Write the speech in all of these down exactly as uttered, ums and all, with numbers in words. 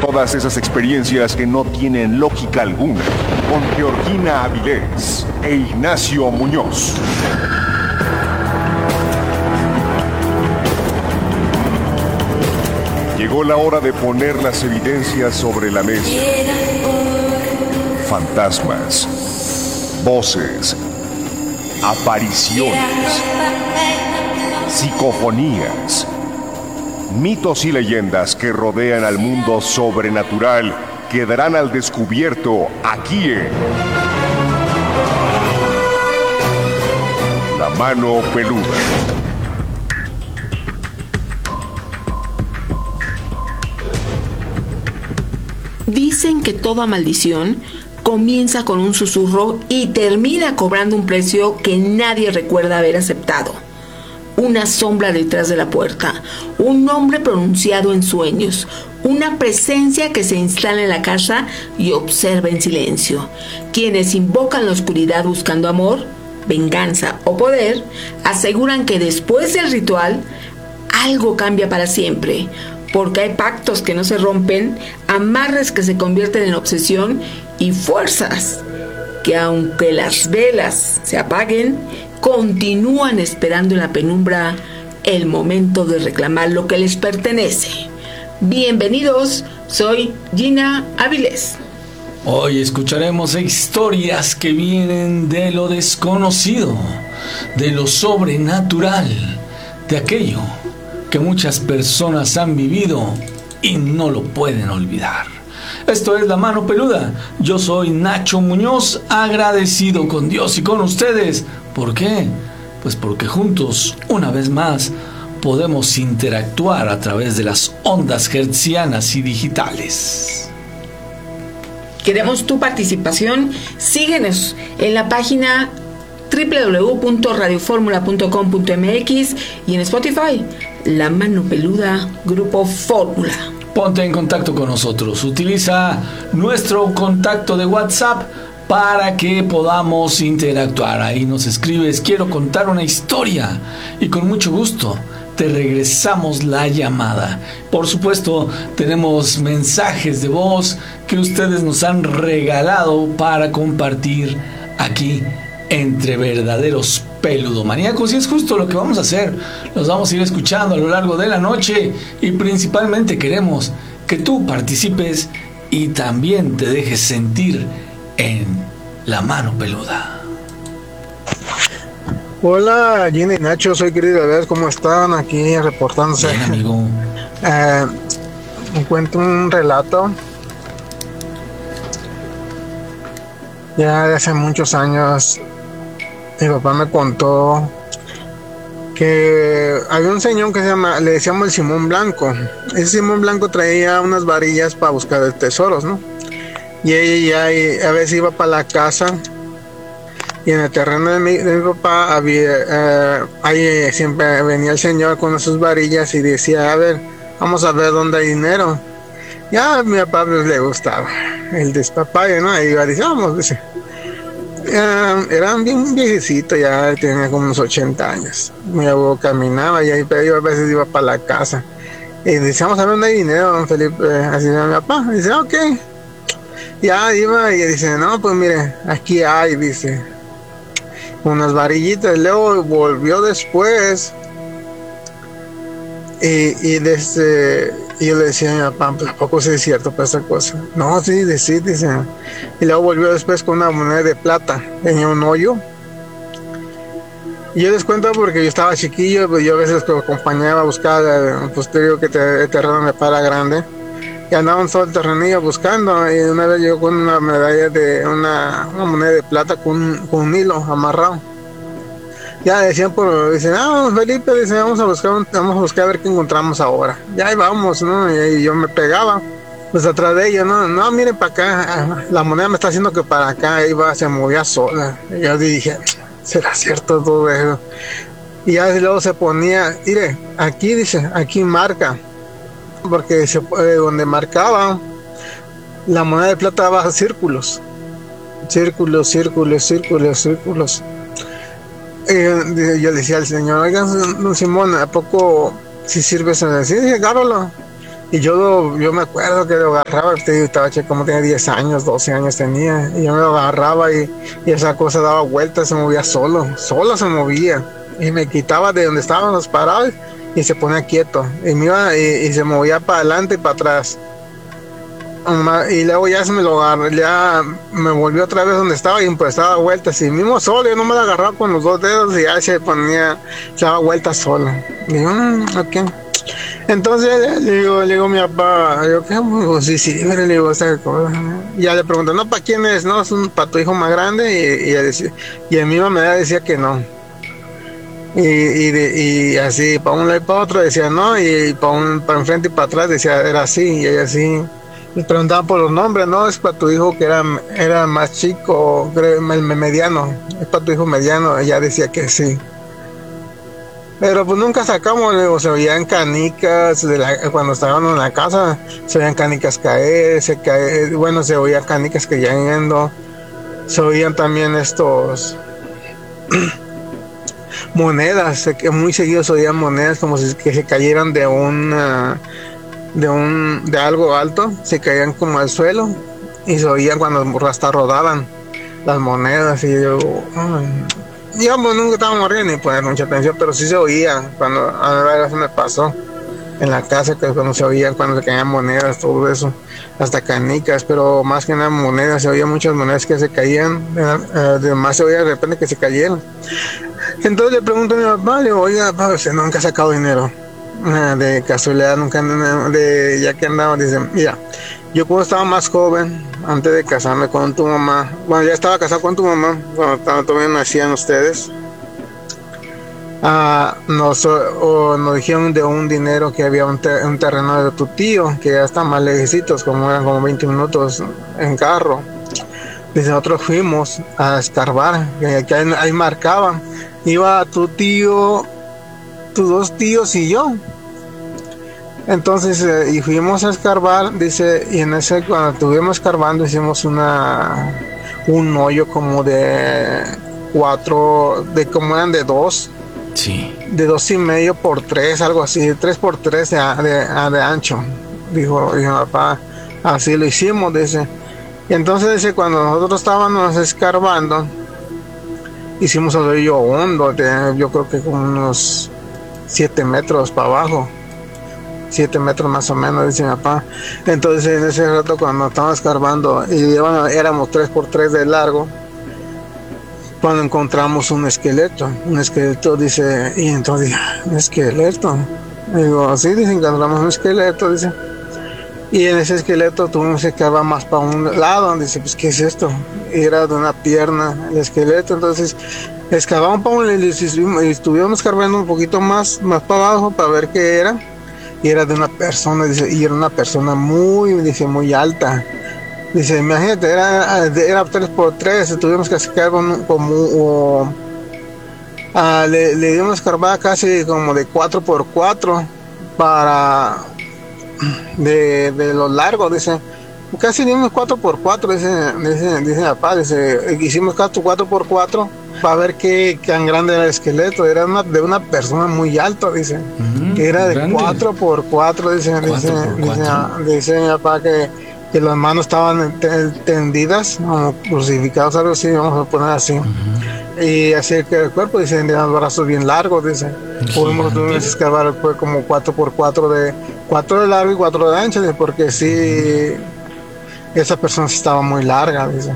todas esas experiencias que no tienen lógica alguna, con Georgina Avilés e Ignacio Muñoz. Llegó la hora de poner las evidencias sobre la mesa. Fantasmas, voces, apariciones, psicofonías, mitos y leyendas que rodean al mundo sobrenatural quedarán al descubierto aquí en La Mano Peluda. Dicen que toda maldición comienza con un susurro y termina cobrando un precio que nadie recuerda haber aceptado. Una sombra detrás de la puerta, un nombre pronunciado en sueños, una presencia que se instala en la casa y observa en silencio. Quienes invocan la oscuridad buscando amor, venganza o poder, aseguran que después del ritual, algo cambia para siempre, porque hay pactos que no se rompen, amarres que se convierten en obsesión y fuerzas que, aunque las velas se apaguen, continúan esperando en la penumbra el momento de reclamar lo que les pertenece. Bienvenidos, soy Gina Avilés. Hoy escucharemos historias que vienen de lo desconocido, de lo sobrenatural, de aquello que muchas personas han vivido y no lo pueden olvidar. Esto es La Mano Peluda. Yo soy Nacho Muñoz, agradecido con Dios y con ustedes. ¿Por qué? Pues porque juntos, una vez más, podemos interactuar a través de las ondas hertzianas y digitales. Queremos tu participación. Síguenos en la página doble u doble u doble u punto radio fórmula punto com punto m x y en Spotify, La Mano Peluda, Grupo Fórmula. Ponte en contacto con nosotros. Utiliza nuestro contacto de WhatsApp para que podamos interactuar. Ahí nos escribes, quiero contar una historia, y con mucho gusto te regresamos la llamada. Por supuesto, tenemos mensajes de voz que ustedes nos han regalado para compartir aquí entre verdaderos peludomaníacos, y es justo lo que vamos a hacer. Los vamos a ir escuchando a lo largo de la noche, y principalmente queremos que tú participes y también te dejes sentir en La Mano Peluda. Hola, Gina y Nacho, soy querido a ver cómo están aquí reportándose. Bien, amigo. Eh, encuentro un relato ya de hace muchos años. Mi papá me contó que había un señor que se llama, le decíamos el Simón Blanco. Ese Simón Blanco traía unas varillas para buscar tesoros, ¿no? Y ella a veces iba para la casa, y en el terreno de mi, de mi papá había, eh, ahí siempre venía el señor con sus varillas y decía, a ver, vamos a ver dónde hay dinero. Ya a mi papá pues, le gustaba el despapalle, ¿no? Y iba a decir, vamos, dice. Uh, era bien viejecito, ya tenía como unos ochenta años. Mi abuelo caminaba y ahí, pero yo a veces iba para la casa y decíamos, a ver dónde hay dinero, don Felipe. Así era mi papá. Y dice, ok. Ya iba y dice, no, pues mire, aquí hay, dice, unas varillitas. Luego volvió después y, y desde y yo le decía a mi papá, pues, ¿a poco sí es cierto para esa cosa? No, sí, sí, dice. Y luego volvió después con una moneda de plata, tenía un hoyo. Y yo les cuento porque yo estaba chiquillo, pues yo a veces lo acompañaba a buscar, pues te digo que el terreno me para grande. Y andaban todo el terrenillo buscando, y una vez llegó con una medalla de, una, una moneda de plata con, con un hilo amarrado. Ya decían, por, dicen, ah, Felipe, dice, vamos a buscar, vamos a buscar a ver qué encontramos ahora. Ya ahí vamos, ¿no? Y, y yo me pegaba, pues atrás de ella, no, no, miren para acá, la moneda me está haciendo que para acá iba, se movía sola. Y yo dije, ¿será cierto todo eso? Y ya luego se ponía, mire, aquí dice, aquí marca, porque se, eh, donde marcaba, la moneda de plata daba círculos, círculos, círculos, círculos, círculos. Y yo le decía al señor, oigan, don Simón, ¿a poco si sirve eso? Sí, dije, agárralo. Y yo, lo, yo me acuerdo que lo agarraba, estaba como tenía diez años, doce años tenía, y yo me lo agarraba y, y esa cosa daba vueltas, se movía solo, solo se movía, y me quitaba de donde estábamos parados y se ponía quieto, y me iba y, y se movía para adelante y para atrás. Y luego ya se me lo agarró, ya me volvió otra vez donde estaba y pues daba vueltas, y mismo solo, yo no me lo agarraba con los dos dedos y ya se ponía, se daba vueltas solo. Y digo, mmm, ok. Entonces le digo, le digo a mi papá, le digo, ¿qué? Pues, sí, sí, le digo, esta cosa. Y ya le pregunto, no, ¿para quién es? No, es un, para tu hijo más grande, y, y, decía, y en mi manera decía que no. Y, y, de, y así, para un lado y para otro decía no, y para, un, para enfrente y para atrás decía, era así, y ella así. Me preguntaban por los nombres, no, es para tu hijo que era, era más chico, creo, el mediano, es para tu hijo mediano, ella decía que sí. Pero pues nunca sacamos, o se oían canicas, de la, cuando estábamos en la casa, se oían canicas caer, se cae, bueno, se oían canicas cayendo, se oían también estos monedas, muy seguido se oían monedas como si que se cayeran de una... de un de algo alto, se caían como al suelo y se oían cuando hasta rodaban las monedas, y yo digamos nunca estábamos riendo ni poner mucha atención, pero sí se oía cuando a ver, eso me pasó en la casa, que cuando se oían cuando se caían monedas, todo eso, hasta canicas, pero más que nada monedas, se oían muchas monedas que se caían, además se oía de repente que se cayeron. Entonces le pregunto a mi papá, le digo, oiga, papá, usted nunca ha sacado dinero. De casualidad, nunca, de, ya que andaba, dice, mira, yo cuando estaba más joven, antes de casarme con tu mamá, bueno, ya estaba casado con tu mamá, cuando todavía nacían ustedes, uh, nos, o, nos dijeron de un dinero que había un, ter, un terreno de tu tío, que ya está más lejecitos, como eran como veinte minutos en carro. Dice, nosotros fuimos a escarbar, que, que ahí, ahí marcaban, iba tu tío, tus dos tíos y yo. Entonces, eh, y fuimos a escarbar, dice, y en ese, cuando estuvimos escarbando, hicimos una, un hoyo como de cuatro, de como eran de dos, sí, de dos y medio por tres, algo así, tres por tres de, de, de ancho, dijo, dijo papá, así lo hicimos, dice. Y entonces, dice, cuando nosotros estábamos escarbando, hicimos el hoyo hondo, de, yo creo que como unos siete metros para abajo, siete metros más o menos, dice mi papá. Entonces en ese rato cuando estábamos escarbando y bueno, éramos tres por tres de largo, cuando encontramos un esqueleto, un esqueleto, dice, y entonces dije, un esqueleto, y digo, sí, dice, encontramos un esqueleto, dice, y en ese esqueleto tuvimos que escarbar más para un lado, dice, pues ¿qué es esto? Y era de una pierna el esqueleto, entonces excavamos para un, y estuvimos escarbando un poquito más, más para abajo para ver qué era, y era de una persona, dice, y era una persona muy, dice, muy alta, dice, imagínate, era, era tres por tres, tuvimos que escarbar como, como uh, uh, le, le dimos escarbar casi como de cuatro por cuatro para de, de lo largo, dice, casi dimos cuatro por cuatro, dice, dice, dice papá, dice, hicimos cuatro por cuatro para ver qué tan grande era el esqueleto, era una, de una persona muy alta, dice, uh-huh, que era de grande. cuatro por cuatro, dice, dice, dice, dice mi papá que, que las manos estaban tendidas, como crucificados, algo así, vamos a poner así, uh-huh. Y así que el cuerpo, dice, tenía los brazos bien largos, dice, pudimos escarbar fue como cuatro por cuatro de, cuatro de largo y cuatro de ancho, dice, porque sí, esa persona sí estaba muy larga, dice.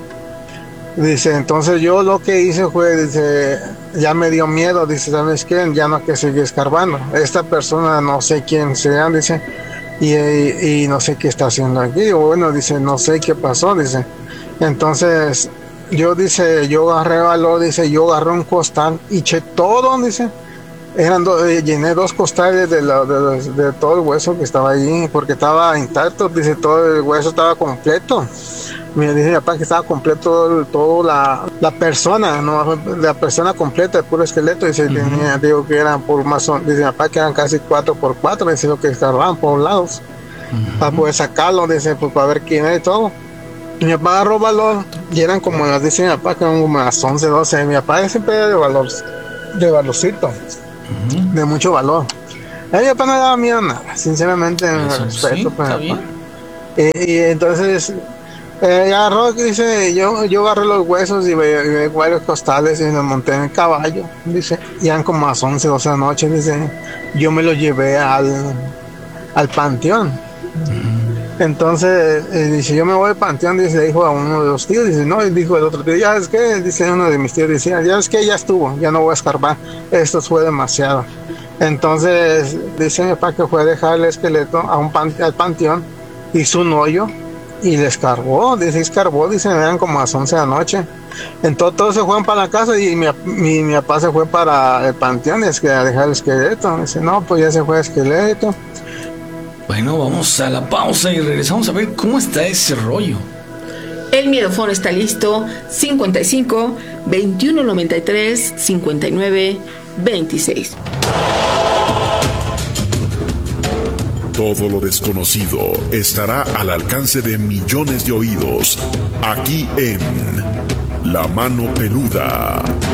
Dice, entonces yo lo que hice fue, dice, ya me dio miedo, dice, ¿sabes qué? Ya no hay que seguir escarbando. Esta persona no sé quién sea, dice, y, y, y no sé qué está haciendo aquí. O bueno, dice, no sé qué pasó, dice. Entonces, yo, dice, yo agarré valor, dice, yo agarré un costal y eché todo, dice. Eran do, eh, llené dos costales de, la, de, de, de todo el hueso que estaba allí, porque estaba intacto, dice, todo el hueso estaba completo. Me dice mi papá que estaba completo toda la, la persona, no la persona completa, el puro esqueleto, dice, uh-huh. Tenía, digo que eran por más, dice mi papá que eran casi cuatro por cuatro, dice lo que escarbaban por lados, uh-huh. Para poder sacarlo, dice, pues para ver quién era y todo. Y mi papá agarró valor, y eran como las, dice mi papá, que eran como las once, doce, mi papá siempre era de valor, de valorcito, uh-huh. De mucho valor. A mi papá no le daba miedo nada, sinceramente, me Eso, respeto. sí, pues, está mi bien. papá. Y, y entonces eh, agarró, dice, yo, yo agarré los huesos y ve, ve varios costales y los monté en el caballo, dice, y eran como a las once, doce de la noche, dice, yo me lo llevé al, al panteón. Entonces, eh, dice, yo me voy al panteón, dice, le dijo a uno de los tíos, dice, no, y dijo el otro tío, ya es que, dice uno de mis tíos, decía, ya es que ya estuvo, ya no voy a escarbar, esto fue demasiado. Entonces, dice mi papá que fue a dejar el esqueleto a un pan, al panteón, hizo un hoyo y le escarbó, dice, escarbó, dice, eran como a las once de la noche. Entonces todos se fueron para la casa y mi, mi, mi papá se fue para el panteón, es que a dejar el esqueleto. Dice, no, pues ya se fue el esqueleto. Bueno, vamos a la pausa y regresamos a ver cómo está ese rollo. El miedofón está listo. cincuenta y cinco, veintiuno noventa y tres, cincuenta y nueve, veintiséis. Todo lo desconocido estará al alcance de millones de oídos, aquí en La Mano Peluda.